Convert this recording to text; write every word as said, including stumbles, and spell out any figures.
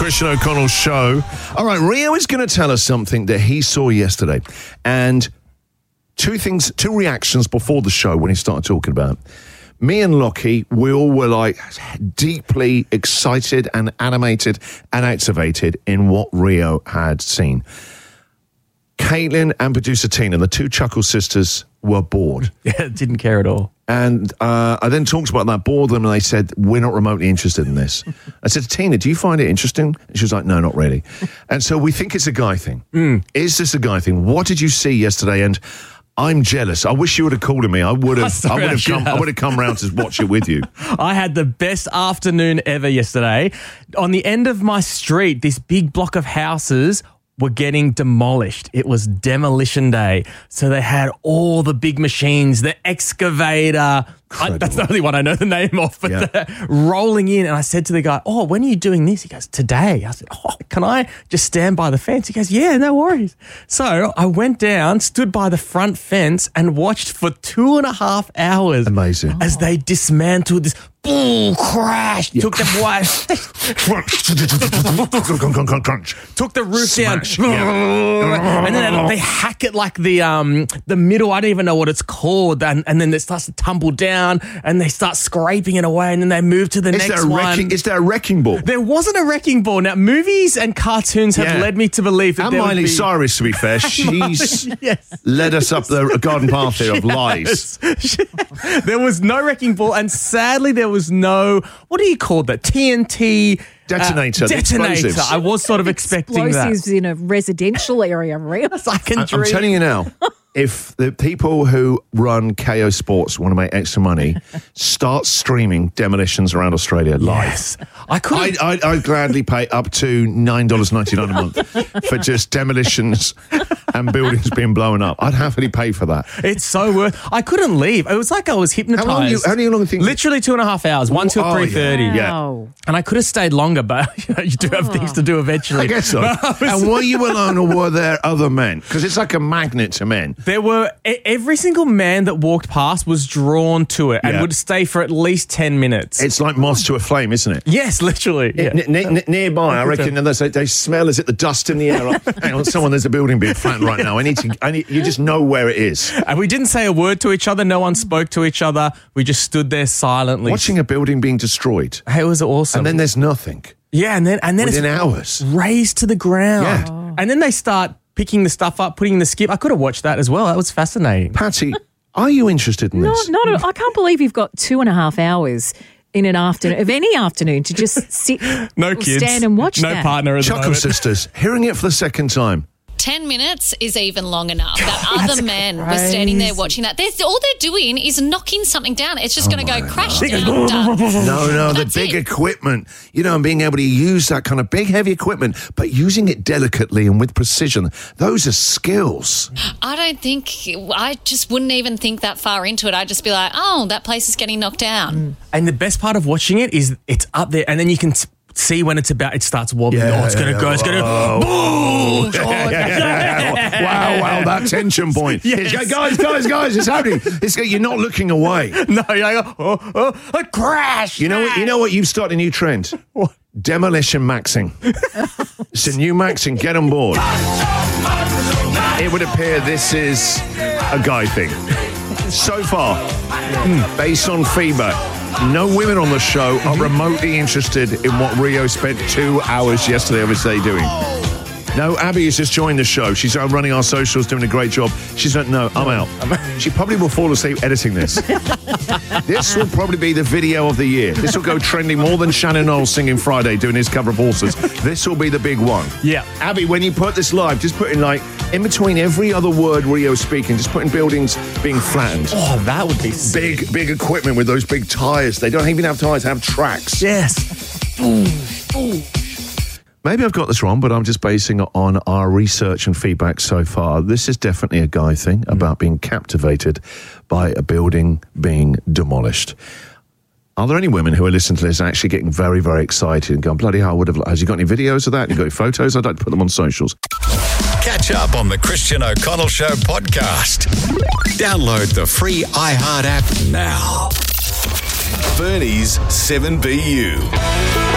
Christian O'Connell Show. All right, Rio is going to tell us something that he saw yesterday. And two things, two reactions before the show when he started talking about it. Me and Lockie, we all were like deeply excited and animated and activated in what Rio had seen. Caitlin and producer Tina, the two Chuckle sisters, were bored. Yeah, didn't care at all. And uh, I then talked about that, bored them, and they said, we're not remotely interested in this. I said, Tina, do you find it interesting? And she was like, no, not really. And so we think it's a guy thing. Mm. Is this a guy thing? What did you see yesterday? And I'm jealous. I wish you would have called me. I would have. I would have come. I would have come round to watch it with you. I had the best afternoon ever yesterday. On the end of my street, this big block of houses were getting demolished. It was demolition day. So they had all the big machines, the excavator. I, that's the only one I know the name of, but yeah. rolling in. And I said to the guy, oh, when are you doing this? He goes, today. I said, oh, can I just stand by the fence? He goes, yeah, no worries. So I went down, stood by the front fence and watched for two and a half hours. Amazing. As they dismantled this. Boom, crash. Yeah. Took the Took the roof Smash. down. Yeah. And then they, they hack it like the um the middle, I don't even know what it's called. And, and then it starts to tumble down and they start scraping it away and then they move to the is next there a one. Wrecking, is there a wrecking ball? There wasn't a wrecking ball. Now, movies and cartoons have yeah. led me to believe that and there Miley would be... Cyrus, to be fair, she's yes. led us up the garden path here of lies. There was no wrecking ball and sadly there was no, what do you call that? T N T... Detonator. Uh, detonator. I was sort of expecting that. Explosives in a residential area, really. I can dream. I'm telling you now, if the people who run K O Sports want to make extra money, start streaming demolitions around Australia live. Yes. I could. I'd, I'd, I'd gladly pay up to nine dollars ninety-nine a month for just demolitions and buildings being blown up. I'd happily pay for that. It's so worth. I couldn't leave. It was like I was hypnotized. How long? You, how long think? Literally two and a half hours. One till oh, three thirty. Yeah. Wow. And I could have stayed longer, but you know, you do have things to do eventually. I guess so. Was, and were you alone or were there other men? Because it's like a magnet to men. There were every single man that walked past was drawn to it and yeah. would stay for at least ten minutes. It's like moss to a flame, isn't it? Yes, literally. Yeah. N- n- n- nearby, I reckon, and they, they smell, is it the dust in the air? Like, hang on, someone, there's a building being flattened right now. I need to, I need, you just know where it is. And we didn't say a word to each other. No one spoke to each other. We just stood there silently. Watching a building being destroyed. It was awesome. And then there's nothing. Yeah, and then, and then Within it's hours. razed to the ground. Yeah. Oh. And then they start picking the stuff up, putting the skip. I could have watched that as well. That was fascinating. Patty, are you interested in No, this? not. A, I can't believe you've got two and a half hours in an afternoon, of any afternoon, to just sit, no or kids, stand and watch no that. partner at the Chuckle moment. Sisters, hearing it for the second time. Ten minutes is even long enough. That other man was standing there watching that. They're, all they're doing is knocking something down. It's just Oh going to go my crash God. down. Done. No, no, the That's big it. equipment, you know, and being able to use that kind of big, heavy equipment, but using it delicately and with precision. Those are skills. I don't think, I just wouldn't even think that far into it. I'd just be like, oh, that place is getting knocked down. And the best part of watching it is it's up there, and then you can see when it's about, it starts wobbling. Yeah, oh, it's going to yeah, go, it's going to, oh. boom! Yeah, yeah, yeah, yeah. Wow, wow, that tension point. Yes. It's, guys, guys, guys, it's happening. It's, you're not looking away. No, you're like, oh, oh, a crash! You know what? You know what? You've started a new trend. What? Demolition maxing. It's a new maxing. Get on board. It would appear this is a guy thing. So far, mm, based on feedback, no women on the show are remotely interested in what Rio spent two hours yesterday of his day doing. No, Abby has just joined the show. She's uh, running our socials, doing a great job. She's like, no, I'm out. She probably will fall asleep editing this. This will probably be the video of the year. This will go trending more than Shannon Knowles singing Friday doing his cover of Horses. This will be the big one. Yeah. Abby, when you put this live, just put in like, in between every other word Rio's speaking, just put in buildings being flattened. Oh, that would be sick. Big, big equipment with those big tyres. They don't even have tyres, they have tracks. Yes. Ooh, ooh. Maybe I've got this wrong, but I'm just basing it on our research and feedback so far. This is definitely a guy thing about being captivated by a building being demolished. Are there any women who are listening to this actually getting very, very excited and going, bloody hell, I would have... Has you got any videos of that? You got any photos? I'd like to put them on socials. Catch up on the Christian O'Connell Show podcast. Download the free iHeart app now. Bernie's seven B U.